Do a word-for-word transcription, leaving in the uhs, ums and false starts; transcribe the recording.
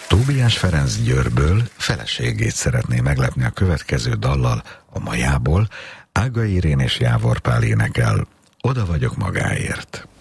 Tóbiás Ferenc Győrből feleségét szeretné meglepni a következő dallal, a Majából. Ága Irén és Jávor Pál énekel, Oda vagyok magáért.